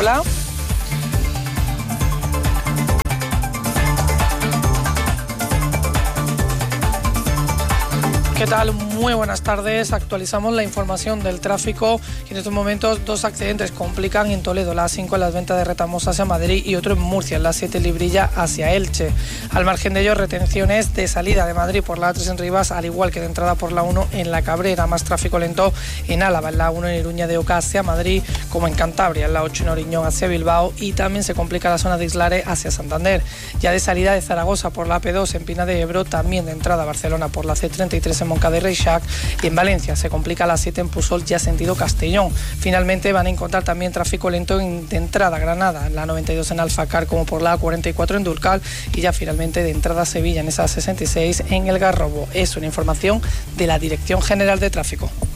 Hola. ¿Qué tal? Muy buenas tardes. Actualizamos la información del tráfico. En estos momentos 2 accidentes complican en Toledo, la A5 en las ventas de Retamos hacia Madrid y otro en Murcia, en la 7 Librilla hacia Elche. Al margen de ello, retenciones de salida de Madrid por la A3 en Rivas, al igual que de entrada por la 1 en La Cabrera. Más tráfico lento en Álava, en la 1 en Iruña de Oca hacia Madrid, como en Cantabria, en la 8 en Oriñón hacia Bilbao, y también se complica la zona de Islare hacia Santander. Ya de salida de Zaragoza por la AP2 en Pina de Ebro, también de entrada a Barcelona por la C33 en Moncada y Reixac, y en Valencia se complica la 7 en Pusol ya sentido Castellón. Finalmente van a encontrar también tráfico lento de entrada a Granada, en la 92 en Alfacar como por la A44 en Durcal, y ya finalmente de entrada a Sevilla en esa 66 en El Garrobo. Es una información de la Dirección General de Tráfico.